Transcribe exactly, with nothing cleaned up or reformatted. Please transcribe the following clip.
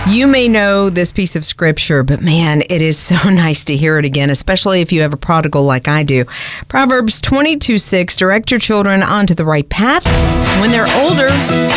You may know this piece of scripture, but man, it is so nice to hear it again, especially if you have a prodigal like I do. Proverbs twenty-two six, direct your children onto the right path. When they're older,